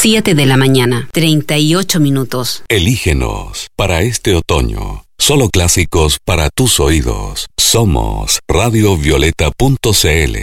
7 de la mañana, 38 minutos. Elígenos para este otoño. Solo clásicos para tus oídos. Somos radiovioleta.cl.